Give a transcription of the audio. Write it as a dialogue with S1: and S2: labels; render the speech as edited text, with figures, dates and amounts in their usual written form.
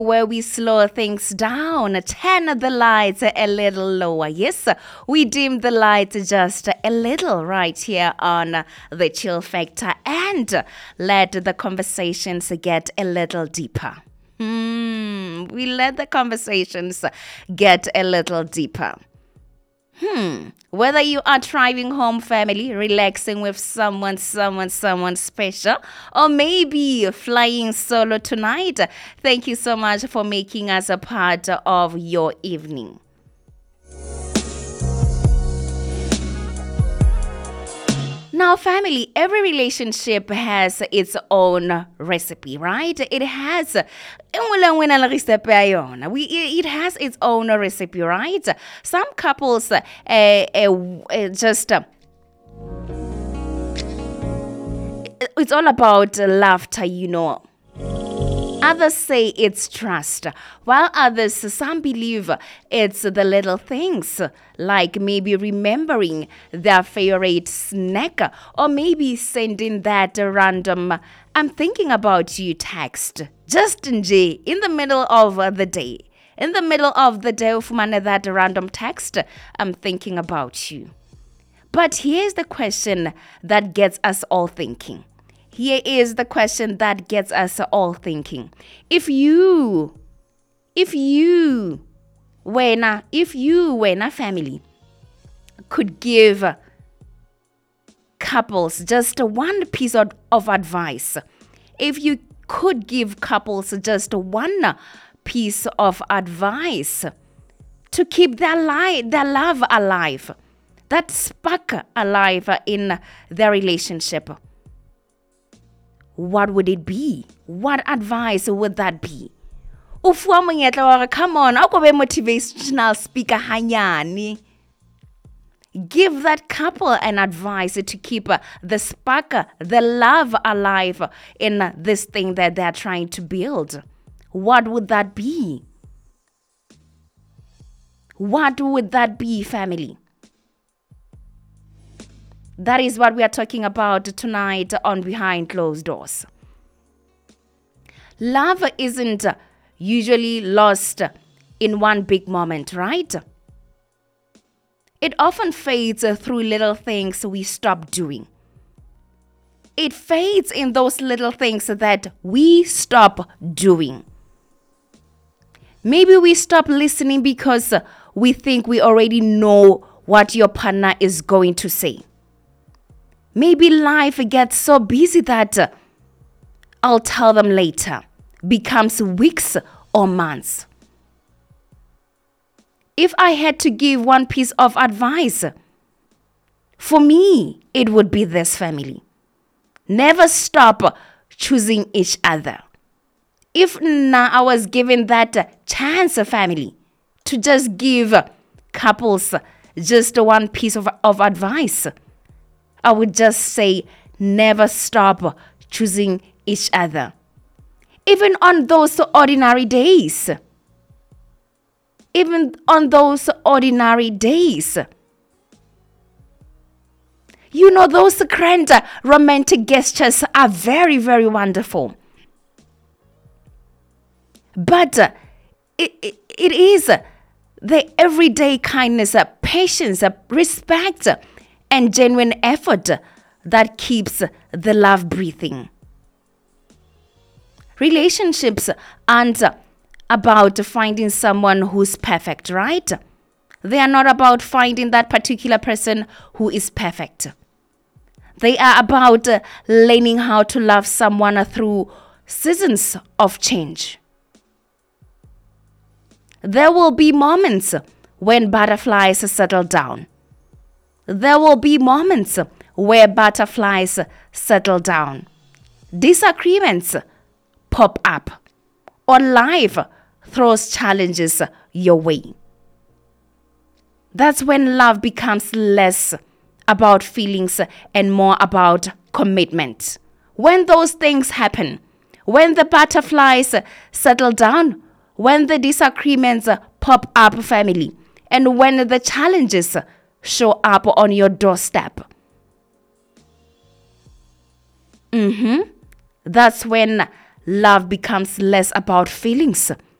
S1: where we slow things down, turn the lights a little lower. Yes, we dim the lights just a little right here on the Chill Factor and let the conversations get a little deeper. We let the conversations get a little deeper. Whether you are driving home, family, relaxing with someone special, or maybe flying solo tonight, thank you so much for making us a part of your evening. Now, family, every relationship has its own recipe, right? It has it has its own recipe, right? Some couples just it's all about laughter. Others say it's trust, while others, some believe it's the little things, like maybe remembering their favorite snack, or maybe sending that random "I'm thinking about you" text, just in the middle of the day. In the middle of the day, ufumane that random text, "I'm thinking about you." But here's the question that gets us all thinking. Here is the question that gets us all thinking. If you were family, could give couples just one piece of advice, if you could give couples just one piece of advice to keep their love alive, that spark alive in their relationship, what would it be? What advice would that be? Come on, ako be motivational speaker hanyani. Give that couple an advice to keep the spark, the love alive in this thing that they're trying to build. What would that be? What would that be, family? That is what we are talking about tonight on Behind Closed Doors. Love isn't usually lost in one big moment, right? It often fades through little things we stop doing. It fades in those little things that we stop doing. Maybe we stop listening because we think we already know what your partner is going to say. Maybe life gets so busy that "I'll tell them later" becomes weeks or months. If I had to give one piece of advice, for me, it would be this, family. Never stop choosing each other. If I was given that chance, family, to just give couples just one piece of advice, I would just say, never stop choosing each other. Even on those ordinary days. Even on those ordinary days. Those grand romantic gestures are very, very wonderful. But it is the everyday kindness, patience, respect, and genuine effort that keeps the love breathing. Relationships aren't about finding someone who's perfect, right? They are not about finding that particular person who is perfect. They are about learning how to love someone through seasons of change. There will be moments when butterflies settle down. There will be moments where butterflies settle down. Disagreements pop up, or life throws challenges your way. That's when love becomes less about feelings and more about commitment. When those things happen, when the butterflies settle down, when the disagreements pop up, family, and when the challenges show up on your doorstep, that's when love becomes less about feelings